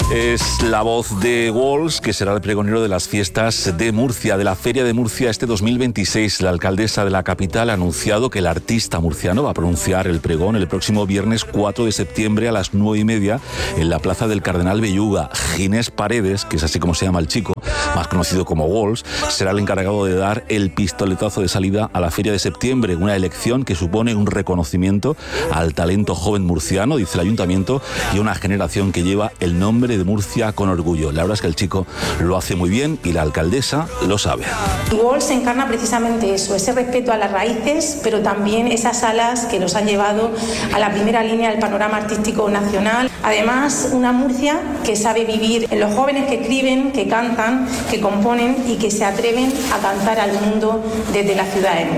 Es la voz de Walls, que será el pregonero de las fiestas de Murcia, de la Feria de Murcia este 2026. La alcaldesa de la capital ha anunciado que el artista murciano va a pronunciar el pregón el próximo viernes 4 de septiembre a las 9:30 en la Plaza del Cardenal Belluga. Ginés Paredes, que es así como se llama el chico, más conocido como Walls, será el encargado de dar el pistoletazo de salida a la Feria de septiembre, una elección que supone un reconocimiento al talento joven murciano, dice el ayuntamiento, y una generación que lleva el nombre de Murcia con orgullo. La verdad es que el chico lo hace muy bien y la alcaldesa lo sabe. Walls encarna precisamente eso, ese respeto a las raíces, pero también esas alas que nos han llevado a la primera línea del panorama artístico nacional. Además, una Murcia que sabe vivir en los jóvenes que escriben, que cantan, que componen y que se atreven a cantar al mundo desde la ciudad de Murcia.